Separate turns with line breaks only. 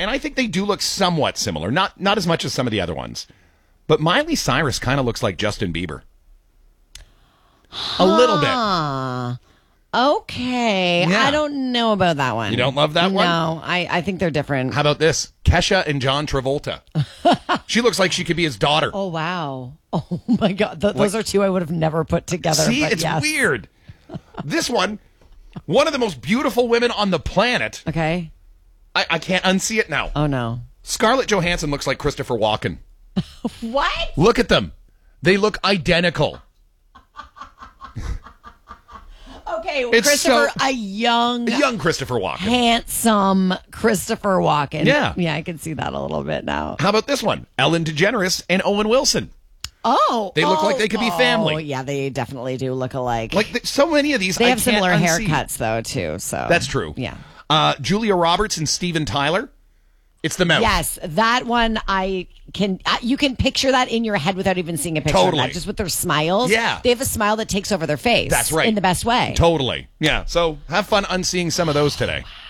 and I think they do look somewhat similar. Not as much as some of the other ones. But Miley Cyrus kind of looks like Justin Bieber. A little bit.
Okay.
Yeah.
I don't know about that one.
You don't love that one?
No, I think they're different.
How about this? Kesha and John Travolta. She looks like she could be his daughter.
Oh, wow. Oh, my God. Those are two I would have never put together.
See,
but
it's
yes.
weird. This one of the most beautiful women on the planet.
Okay.
I can't unsee it now.
Oh, no.
Scarlett Johansson looks like Christopher Walken.
What?
Look at them. They look identical.
Okay,
It's
Christopher,
so-
a young
Christopher Walken.
handsome Christopher Walken.
Yeah.
Yeah, I can see that a little bit now.
How about this one? Ellen DeGeneres and Owen Wilson.
Oh.
They look like they could be family.
Oh, yeah, they definitely do look alike.
Like so many of these,
they
I
have
can't
similar
unsee.
haircuts, though, too. So
That's true.
Yeah.
Julia Roberts and Steven Tyler. It's the mouth.
Yes, that one you can picture that in your head without even seeing a picture
Totally.
of that, just with their smiles.
Yeah.
They have a smile that takes over their face.
That's right.
In the best way.
Totally. Yeah. So have fun unseeing some of those today.